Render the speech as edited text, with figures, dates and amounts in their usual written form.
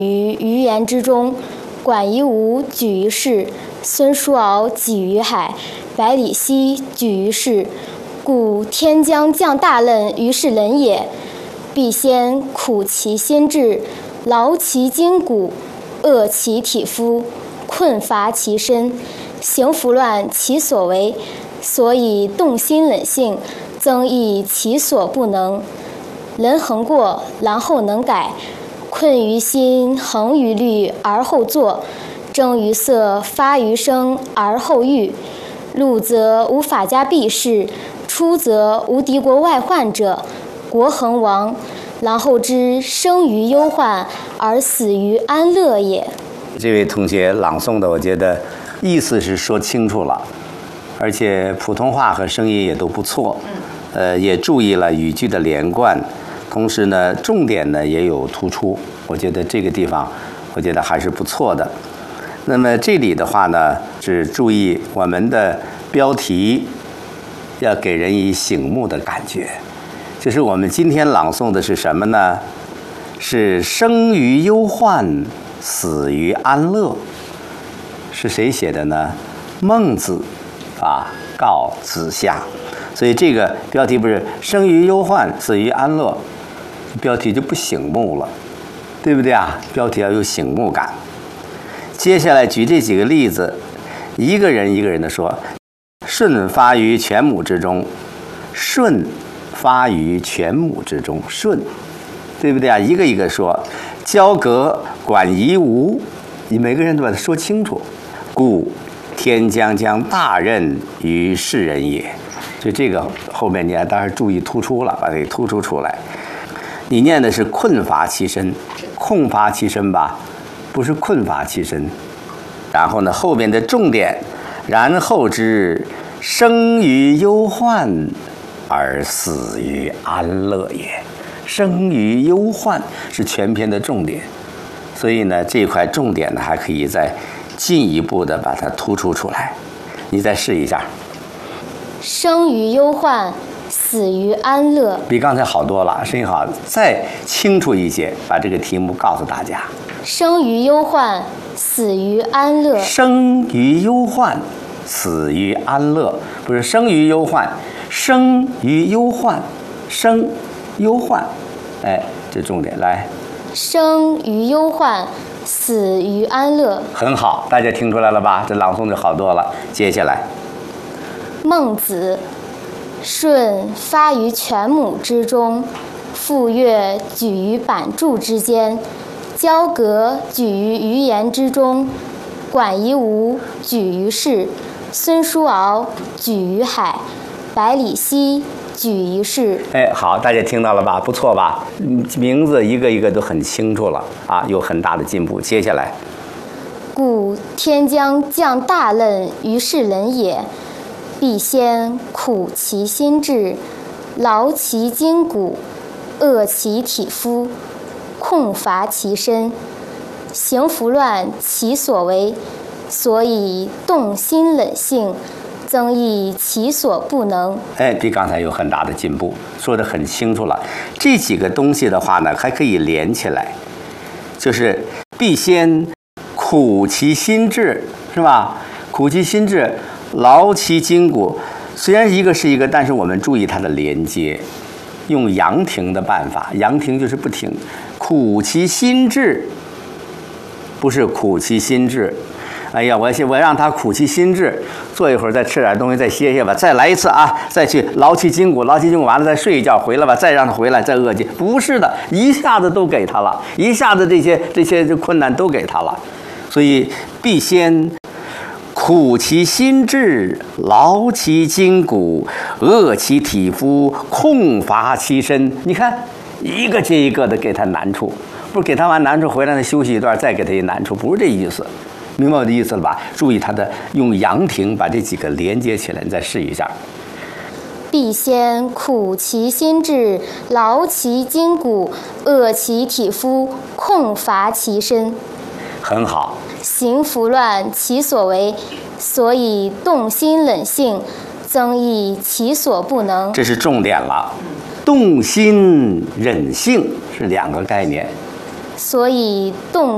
于鱼言之中，管夷吾举于世，孙叔敖举于海，百里奚举于市。故天将降大任于是人也，必先苦其心志，劳其筋骨，饿其体肤，困乏其身，行拂乱其所为，所以动心忍性，增益其所不能。人恒过，然后能改。困于心，恒于虑，而后作；争于色，发于声，而后喻。入则无法家避世，出则无敌国外患者，国恒亡。然后知生于忧患，而死于安乐也。 这位同学朗诵的，我觉得意思是说清楚了，而且普通话和声音也都不错，也注意了语句的连贯，同时呢，重点呢也有突出。我觉得这个地方，我觉得还是不错的。那么这里的话呢，是注意我们的标题要给人以醒目的感觉。就是我们今天朗诵的是什么呢？是生于忧患，死于安乐。是谁写的呢？孟子告子夏。所以这个标题不是生于忧患，死于安乐，标题就不醒目了，对不对啊？标题要有醒目感。接下来举这几个例子，一个人一个人的说。舜发于犬母之中，舜发于犬母之中，舜，对不对啊？一个一个说。交革管夷吾，你每个人都把它说清楚。故天将降大任于世人也。就这个后面你当然注意突出了，把它给突出出来。你念的是困乏其身，空乏其身吧，不是困乏其身。然后呢，后面的重点，然后知生于忧患，而死于安乐也。生于忧患是全篇的重点，所以呢，这块重点呢还可以再进一步的把它突出出来。你再试一下。 生于忧患，死于安乐。 比刚才好多了，声音好，再清楚一些，把这个题目告诉大家。 生于忧患，死于安乐。 生于忧患，死于安乐，不是生于忧患，生于忧患，生忧患，哎，这重点来。 生于忧患，死于安乐。 很好，大家听出来了吧？这朗诵就好多了。接下来， 孟子，舜发于犬母之中，傅说举于版柱之间，交革举于鱼言之中，管夷吾举于市，孙叔敖举于海，百里奚举于市。 哎，好，大家听到了吧？不错吧？名字一个一个都很清楚了啊，有很大的进步。接下来， 故天将降大任于是人也，必先苦其心志，劳其筋骨，饿其体肤，空乏其身，行拂乱其所为，所以动心忍性，增益其所不能。 哎，比刚才有很大的进步，说得很清楚了。这几个东西的话呢，还可以连起来，就是必先苦其心志，是吧？苦其心志，劳其筋骨。虽然一个是一个，但是我们注意它的连接，用阳停的办法。阳停就是不停。苦其心志，不是苦其心志。哎呀，我让他苦其心志，坐一会儿，再吃点东西，再歇歇吧，再来一次啊，再去劳其筋骨，劳其筋骨完了再睡一觉，回来吧，再让他回来，再饿去。不是的，一下子都给他了，一下子这些困难都给他了，所以必先苦其心志，劳其筋骨，饿其体肤，空乏其身。你看，一个接一个的给他难处，不是给他完难处回来他休息一段，再给他一难处，不是这意思。明白我的意思了吧？注意它的用阳停把这几个连接起来，你再试一下。 必先苦其心志，劳其筋骨，饿其体肤，空乏其身。 很好。 行拂乱其所为，所以动心忍性，增益其所不能。 这是重点了。动心忍性是两个概念。 所以动